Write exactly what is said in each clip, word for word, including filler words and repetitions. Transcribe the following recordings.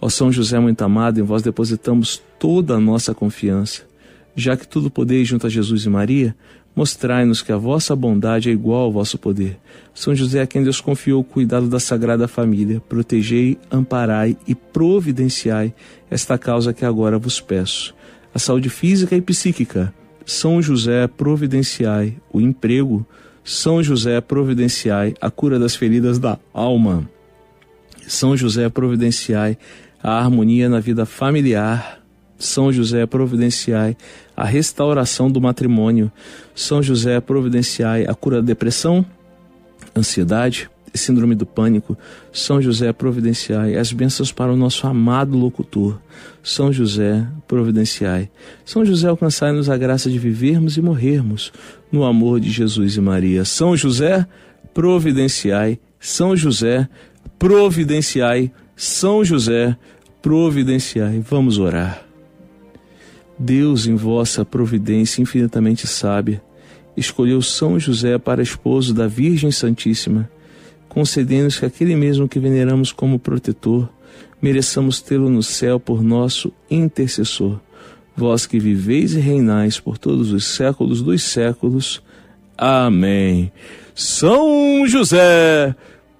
Ó São José muito amado, em vós depositamos toda a nossa confiança. Já que tudo podeis junto a Jesus e Maria, mostrai-nos que a vossa bondade é igual ao vosso poder. São José, a quem Deus confiou o cuidado da Sagrada Família, protegei, amparai e providenciai esta causa que agora vos peço. A saúde física e psíquica. São José, providenciai o emprego. São José, providenciai a cura das feridas da alma. São José, providenciai a harmonia na vida familiar. São José, providenciai a restauração do matrimônio. São José, providenciai a cura da depressão, ansiedade e síndrome do pânico. São José, providenciai as bênçãos para o nosso amado locutor. São José, providenciai. São José, alcançai-nos a graça de vivermos e morrermos no amor de Jesus e Maria. São José, providenciai. São José, providenciai. São José, providenciai. Vamos orar. Deus, em vossa providência infinitamente sábia, escolheu São José para esposo da Virgem Santíssima, concedendo-nos que aquele mesmo que veneramos como protetor, mereçamos tê-lo no céu por nosso intercessor. Vós que viveis e reinais por todos os séculos dos séculos. Amém. São José,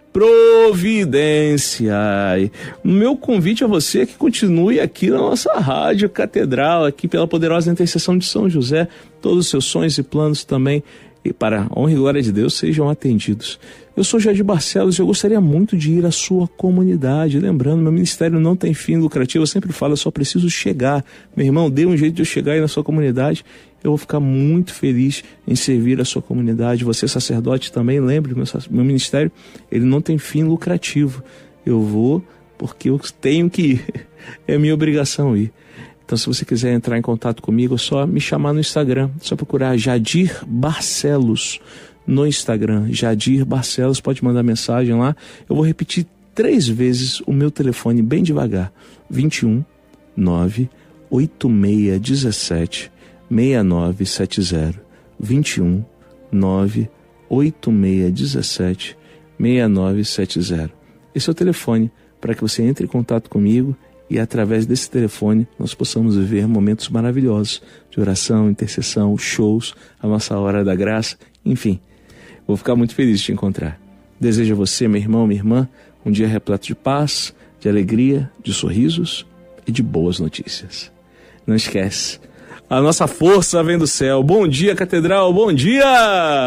providenciai. Meu convite a você é que continue aqui na nossa rádio catedral, aqui pela poderosa intercessão de São José, todos os seus sonhos e planos também, e para a honra e glória de Deus, sejam atendidos. Eu sou Jadir Barcelos e eu gostaria muito de ir à sua comunidade. Lembrando, meu ministério não tem fim lucrativo, eu sempre falo, eu só preciso chegar. Meu irmão, dê um jeito de eu chegar aí na sua comunidade. Eu vou ficar muito feliz em servir a sua comunidade. Você, sacerdote, também, lembre, meu, meu ministério, ele não tem fim lucrativo. Eu vou porque eu tenho que ir. É minha obrigação ir. Então, se você quiser entrar em contato comigo, é só me chamar no Instagram. É só procurar Jadir Barcelos no Instagram. Jadir Barcelos, pode mandar mensagem lá. Eu vou repetir três vezes o meu telefone bem devagar. vinte e um, nove, oito seis um sete, seis nove sete zero. vinte e um, nove, oito seis um sete, seis nove sete zero. Esse é o telefone para que você entre em contato comigo e através desse telefone nós possamos viver momentos maravilhosos de oração, intercessão, shows, a nossa hora da graça, enfim. Vou ficar muito feliz de te encontrar. Desejo a você, meu irmão, minha irmã, um dia repleto de paz, de alegria, de sorrisos e de boas notícias. Não esquece, a nossa força vem do céu. Bom dia, Catedral, bom dia!